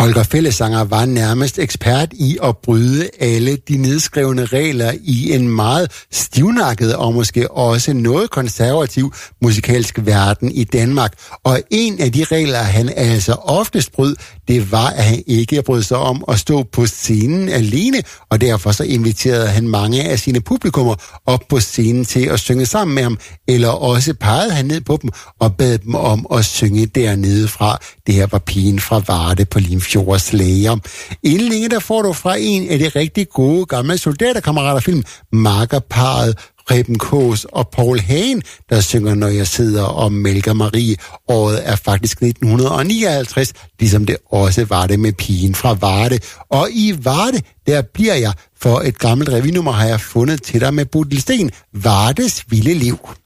Holger Fællesanger var nærmest ekspert i at bryde alle de nedskrevne regler i en meget stivnakket og måske også noget konservativ musikalsk verden i Danmark. Og en af de regler, han altså oftest brød, det var, at han ikke brød sig om at stå på scenen alene, og derfor så inviterede han mange af sine publikummer op på scenen til at synge sammen med ham, eller også pegede han ned på dem og bad dem om at synge dernede fra. Det her var Pigen fra Varde på Limfjords Lager. Inden længe der får du fra en af de rigtig gode gamle soldaterkammeraterfilm, makkerparret Preben Kaas og Paul Hagen, der synger Når jeg sidder og mælker Marie. Året er faktisk 1959, ligesom det også var det med Pigen fra Varde. Og i Varde, der bliver jeg, for et gammelt revynummer har jeg fundet til dig med Bodil Sten, Vardes vilde liv.